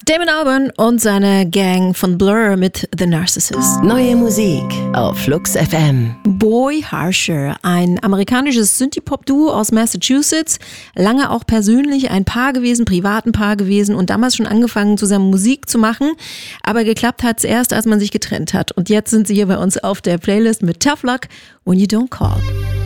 Damon Albarn und seine Gang von Blur mit The Narcissist. Neue Musik auf Flux FM. Boy Harsher, ein amerikanisches Synthie-Pop-Duo aus Massachusetts, lange auch persönlich ein Paar gewesen, privat ein Paar gewesen und damals schon angefangen zusammen Musik zu machen, aber geklappt hat es erst, als man sich getrennt hat und jetzt sind sie hier bei uns auf der Playlist mit Tough Luck, When You Don't Call.